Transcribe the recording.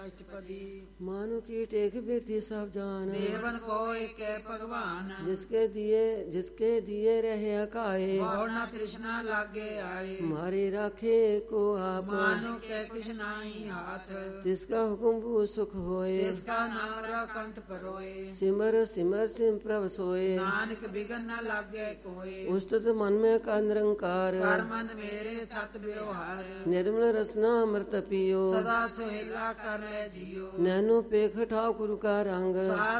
अष्टपदी मानु की टेक बेटी सब जान, देवन को एक भगवान, जिसके दिए रहे अकाए, और न तृष्णा लागे आए, मारे राखे को आप, मानो के कुछ नाही हाथ, जिसका हुक्म भू सुख होए, जिसका नाम रा कंठ परोए, सिमर सिमर सिम प्रभ सोए, नानक बिगन न लागे कोय, उस्तुत मन में का निरंकार, कर मन मेरे सत व्यवहार, निर्मल रसना अमृत पियो, सदा सुहेला कर ले जियो, नैनो पेख ठाकुर का रंग,